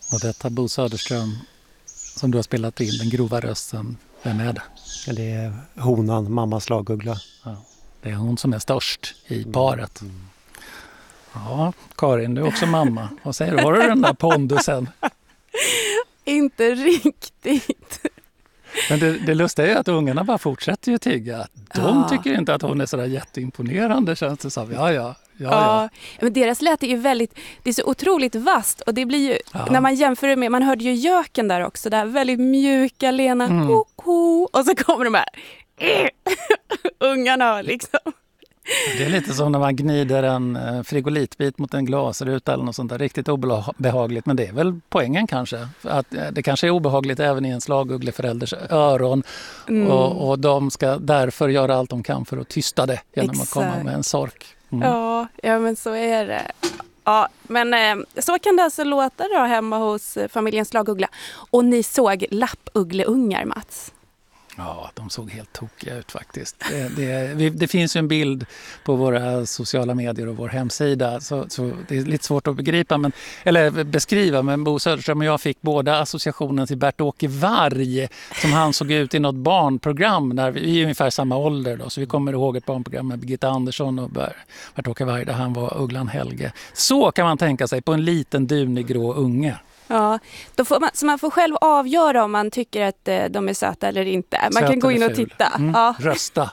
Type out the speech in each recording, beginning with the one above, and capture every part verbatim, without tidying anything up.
Och detta Bo Söderström som du har spelat in, den grova rösten, vem är det? Ja, det är honan, mammas slaguggla. Ja, det är hon som är störst i paret. Mm. Mm. Ja, Karin, du är också mamma. Vad säger du? Har du den där pondusen? Inte riktigt. Men det, det lustiga är att ungarna bara fortsätter ju tigga. De ja. tycker inte att hon är sådär jätteimponerande, känns det som. Ja, ja. Ja, ja. ja, men deras läte är ju väldigt, det är så otroligt vast och det blir ju, ja. när man jämför med, man hörde ju göken där också, där väldigt mjuka, lena, mm. koko, och så kommer de här ungarna liksom. Det är lite som när man gnider en frigolitbit mot en glasruta eller något sånt där, riktigt obehagligt, men det är väl poängen kanske. Att det kanske är obehagligt även i en slaguggleförälders öron mm. och, och de ska därför göra allt de kan för att tysta det genom Exakt. att komma med en sork. Mm. Ja, ja, men så är det. Ja, men eh, så kan det alltså låta då hemma hos familjen Slaguggla. Och ni såg lappuggleungar, Mats? Ja, de såg helt tokiga ut faktiskt. Det, det, det finns ju en bild på våra sociala medier och vår hemsida, så, så det är lite svårt att begripa, men, eller beskriva, men Bo Söderström och jag fick båda associationen till Bert-Åke Varg, som han såg ut i något barnprogram när vi, vi är ungefär samma ålder då, så vi kommer ihåg ett barnprogram med Birgitta Andersson och Bert-Åke Varg där han var Ugglan Helge. Så kan man tänka sig på en liten dunig grå unge. Ja, då får man, så man får själv avgöra om man tycker att eh, de är söta eller inte. Man Söt kan gå in och ful. titta. Mm, ja. Rösta.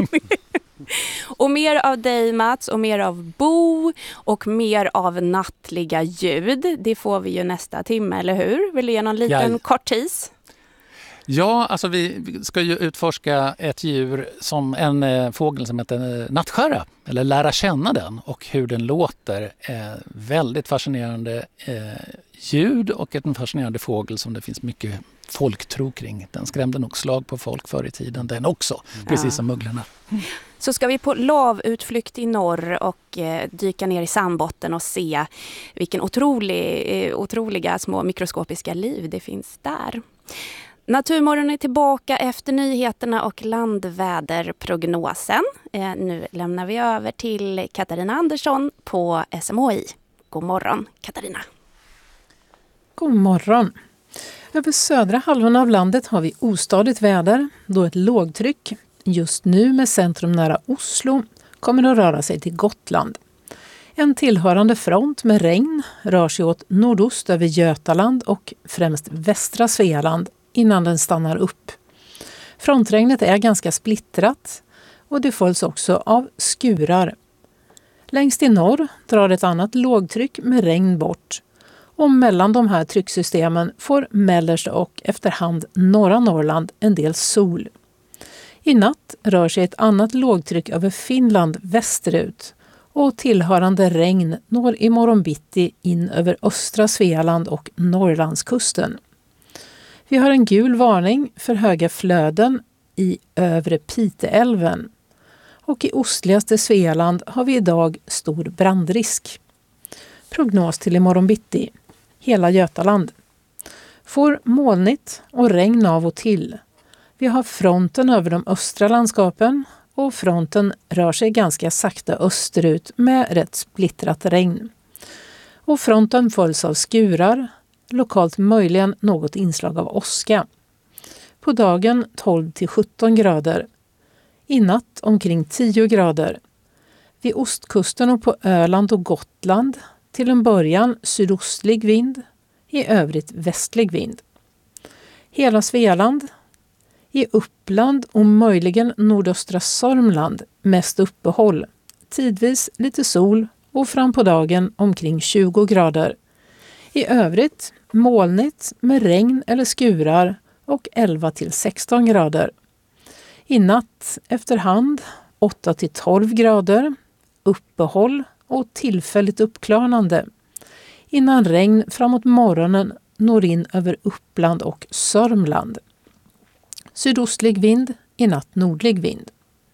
Och mer av dig, Mats, och mer av Bo och mer av nattliga ljud. Det får vi ju nästa timme, eller hur? Vill du ge någon liten ja. kort tis? Ja, alltså vi ska ju utforska ett djur som en eh, fågel som heter nattskärra, eller lära känna den och hur den låter. Eh, väldigt fascinerande eh, ljud och en fascinerande fågel som det finns mycket folktro kring. Den skrämde nog slag på folk förr i tiden, den också, mm. precis som mugglorna. Mm. Så ska vi på lavutflykt i norr och eh, dyka ner i sandbotten och se vilken otrolig, eh, otroliga små mikroskopiska liv det finns där. Naturmorgon är tillbaka efter nyheterna och landväderprognosen. Eh, nu lämnar vi över till Katarina Andersson på S M H I. God morgon, Katarina. God morgon. Över södra halvan av landet har vi ostadigt väder, då ett lågtryck, just nu med centrum nära Oslo, kommer att röra sig till Gotland. En tillhörande front med regn rör sig åt nordost över Götaland och främst västra Svealand innan den stannar upp. Frontregnet är ganska splittrat och det följs också av skurar. Längst i norr drar ett annat lågtryck med regn bort. Och mellan de här trycksystemen får mellersta och efterhand norra Norrland en del sol. I natt rör sig ett annat lågtryck över Finland västerut och tillhörande regn når imorgon bitti in över östra Svealand och Norrlandskusten. Vi har en gul varning för höga flöden i övre Piteälven. Och i ostligaste Svealand har vi idag stor brandrisk. Prognos till imorgon bitti. Hela Götaland. Får molnigt och regn av och till. Vi har fronten över de östra landskapen och fronten rör sig ganska sakta österut med rätt splittrat regn. Och fronten följs av skurar, lokalt möjligen något inslag av åska. På dagen tolv till sjutton grader. I natt omkring tio grader. Vid ostkusten och på Öland och Gotland till en början sydostlig vind, i övrigt västlig vind. Hela Svealand, i Uppland och möjligen nordöstra Sörmland mest uppehåll, tidvis lite sol och fram på dagen omkring tjugo grader. I övrigt molnigt med regn eller skurar och elva till sexton grader. I natt efterhand åtta till tolv grader, uppehåll och tillfälligt uppklarnande. Innan regn framåt morgonen når in över Uppland och Sörmland. Sydostlig vind, i natt nordlig vind.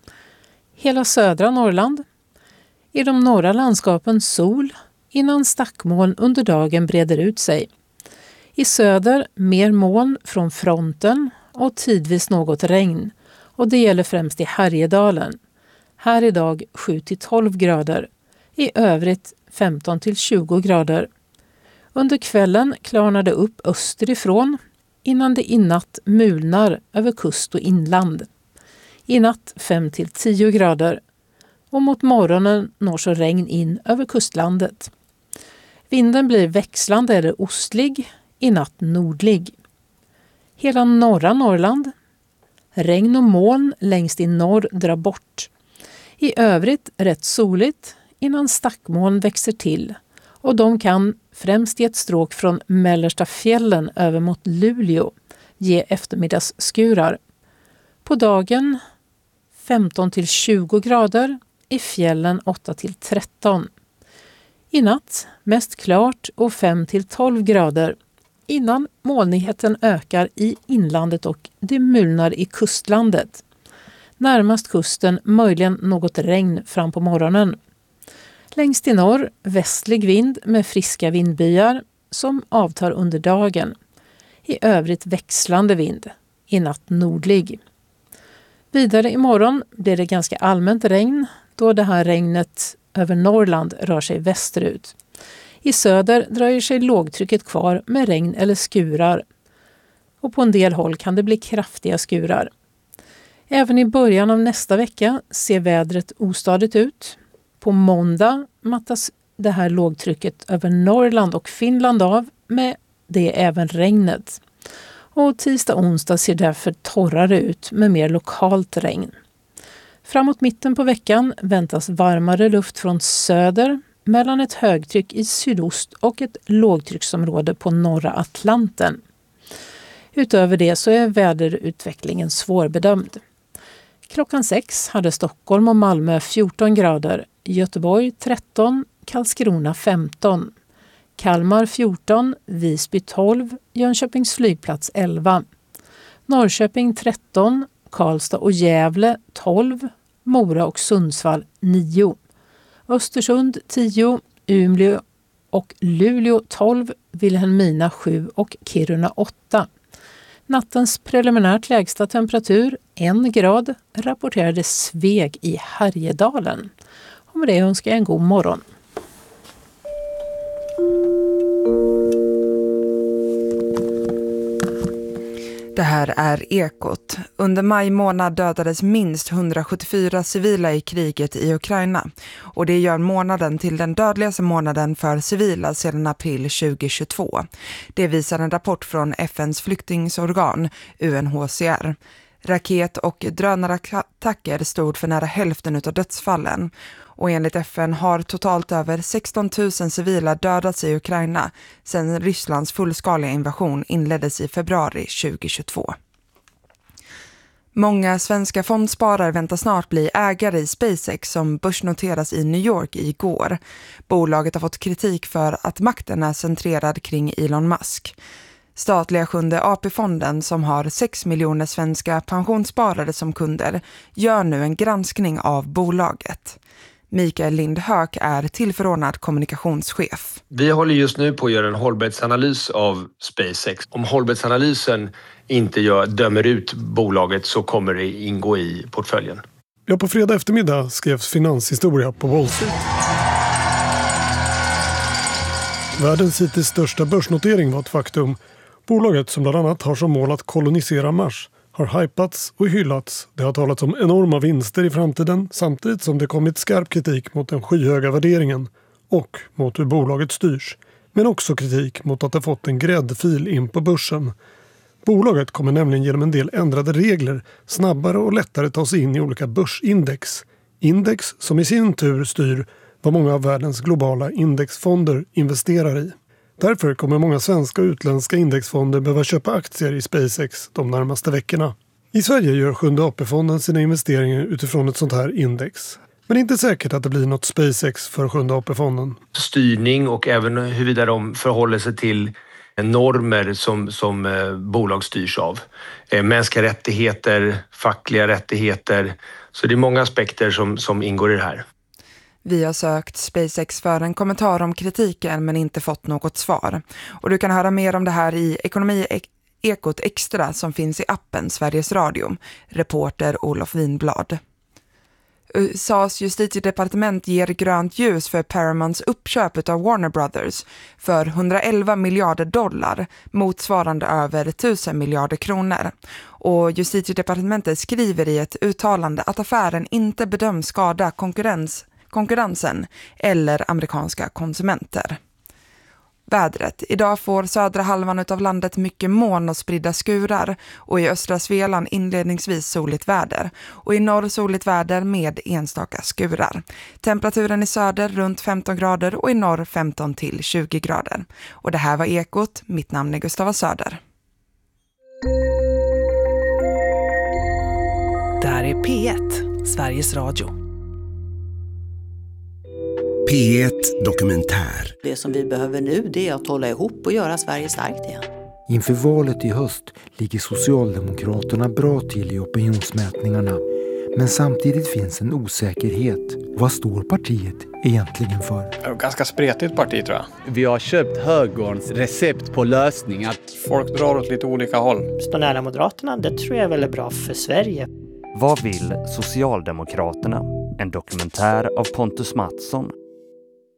Hela södra Norrland. I de norra landskapen sol, innan stackmoln under dagen breder ut sig. I söder mer moln från fronten och tidvis något regn. Och det gäller främst i Härjedalen. Här idag sju till tolv grader. I övrigt femton till tjugo grader. Under kvällen klarnar det upp österifrån innan det i natt mulnar över kust och inland. I natt fem till tio grader och mot morgonen når så regn in över kustlandet. Vinden blir växlande eller ostlig, i natt nordlig. Hela norra Norrland. Regn och moln längst i norr drar bort. I övrigt rätt soligt innan stackmoln växer till och de kan främst i ett stråk från mellersta fjällen över mot Luleå ge eftermiddagsskurar. På dagen femton till tjugo grader, i fjällen åtta till tretton. I natt mest klart och fem till tolv grader innan molnigheten ökar i inlandet och det mulnar i kustlandet. Närmast kusten möjligen något regn fram på morgonen. Längst i norr västlig vind med friska vindbyar som avtar under dagen. I övrigt växlande vind, i natt nordlig. Vidare imorgon blir det ganska allmänt regn då det här regnet över Norrland rör sig västerut. I söder dröjer sig lågtrycket kvar med regn eller skurar. Och på en del håll kan det bli kraftiga skurar. Även i början av nästa vecka ser vädret ostadigt ut. På måndag mattas det här lågtrycket över Norrland och Finland av med det även regnet. Och tisdag och onsdag ser därför torrare ut med mer lokalt regn. Framåt mitten på veckan väntas varmare luft från söder mellan ett högtryck i sydost och ett lågtrycksområde på norra Atlanten. Utöver det så är väderutvecklingen svårbedömd. Klockan sex hade Stockholm och Malmö fjorton grader, Göteborg tretton, Karlskrona femton, Kalmar fjorton, Visby tolv, Jönköpings flygplats elva, Norrköping tretton, Karlstad och Gävle tolv, Mora och Sundsvall nio, Östersund tio, Umeå och Luleå tolv, Vilhelmina sju och Kiruna åtta. Nattens preliminärt lägsta temperatur en grad rapporterade Sveg i Härjedalen. Och med det önskar jag en god morgon. Det här är Ekot. Under maj månad dödades minst hundrasjuttiofyra civila i kriget i Ukraina. Och det gör månaden till den dödligaste månaden för civila sedan april tjugohundratjugotvå. Det visar en rapport från F N:s flyktingsorgan U N H C R. Raket- och drönarattacker stod för nära hälften av dödsfallen. Och enligt F N har totalt över sexton tusen civila dödats i Ukraina sedan Rysslands fullskaliga invasion inleddes i februari tjugohundratjugotvå. Många svenska fondsparare väntar snart bli ägare i SpaceX som börsnoteras i New York igår. Bolaget har fått kritik för att makten är centrerad kring Elon Musk. Statliga sjunde A P-fonden som har sex miljoner svenska pensionssparare som kunder gör nu en granskning av bolaget. Mikael Lindhök är tillförordnad kommunikationschef. Vi håller just nu på att göra en hållbarhetsanalys av SpaceX. Om hållbarhetsanalysen inte gör, dömer ut bolaget så kommer det ingå i portföljen. Ja, på fredag eftermiddag skrevs finanshistoria på Wall Street. Världens hittills största börsnotering var ett faktum. Bolaget som bland annat har som mål att kolonisera Mars har hypats och hyllats. Det har talats om enorma vinster i framtiden samtidigt som det kommit skarp kritik mot den skyhöga värderingen och mot hur bolaget styrs. Men också kritik mot att det fått en gräddfil in på börsen. Bolaget kommer nämligen genom en del ändrade regler snabbare och lättare ta sig in i olika börsindex. Index som i sin tur styr vad många av världens globala indexfonder investerar i. Därför kommer många svenska och utländska indexfonder behöva köpa aktier i SpaceX de närmaste veckorna. I Sverige gör sjunde A P-fonden sina investeringar utifrån ett sånt här index. Men det är inte säkert att det blir något SpaceX för sjunde A P-fonden. Styrning och även huruvida de förhåller sig till normer som, som eh, bolag styrs av. Eh, mänskliga rättigheter, fackliga rättigheter. Så det är många aspekter som, som ingår i det här. Vi har sökt SpaceX för en kommentar om kritiken men inte fått något svar. Och du kan höra mer om det här i Ekonomi Ekot Extra som finns i appen Sveriges Radio. Reporter Olof Winblad. U S A:s justitiedepartement ger grönt ljus för Paramounts uppköp av Warner Brothers för hundraelva miljarder dollar, motsvarande över tusen miljarder kronor. Och justitiedepartementet skriver i ett uttalande att affären inte bedöms skada konkurrens, konkurrensen eller amerikanska konsumenter. Vädret. Idag får södra halvan av landet mycket moln och spridda skurar och i östra Svealand inledningsvis soligt väder och i norr soligt väder med enstaka skurar. Temperaturen i söder runt femton grader och i norr femton till tjugo grader. Och det här var Ekot. Mitt namn är Gustava Söder. Det här är P ett, Sveriges Radio. P ett Dokumentär. Det som vi behöver nu, det är att hålla ihop och göra Sverige starkt igen. Inför valet i höst ligger Socialdemokraterna bra till i opinionsmätningarna. Men samtidigt finns en osäkerhet. Vad står partiet egentligen för? Ganska spretigt parti, tror jag. Vi har köpt högerns recept på lösningar. Folk drar åt lite olika håll. Stå nära Moderaterna, det tror jag väl är bra för Sverige. Vad vill Socialdemokraterna? En dokumentär av Pontus Mattsson